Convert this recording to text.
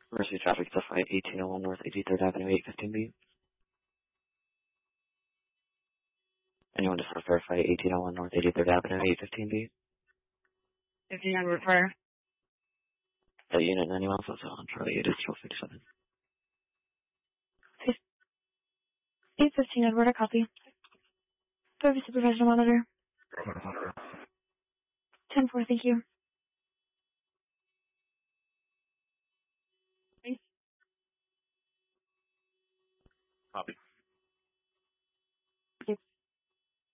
Emergency traffic to flight 1801 North 83rd Avenue, 815B. Anyone to verify 1801 North 83rd Avenue, 815B? 1500 fire. That unit, anyone else on Charlie 8 is 1257. 815 Edward, a copy. Service supervisor monitor. 10-4, thank you. Copy.